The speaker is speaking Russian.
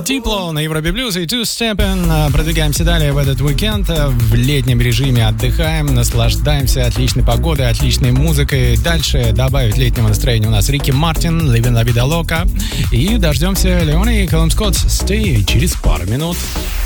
Diplo на Европе Плюс и Two Steppin'. Продвигаемся далее в этот уикенд. В летнем режиме отдыхаем, наслаждаемся отличной погодой, отличной музыкой. Дальше добавить летнего настроения у нас Рики Мартин, Living La Vida Loca. И дождемся Леони и Колум Скотт Stay через пару минут.